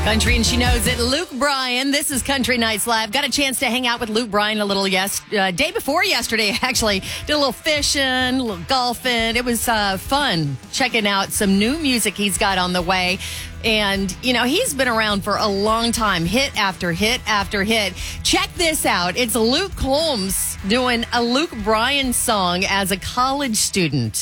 Country and she knows it. Luke Bryan, this is Country Nights Live. Got a chance to hang out with Luke Bryan a little day before yesterday, actually. Did a little fishing, a little golfing. It was fun checking out some new music he's got on the way. And, you know, he's been around for a long time, hit after hit after hit. Check this out. It's Luke Combs doing a Luke Bryan song as a college student.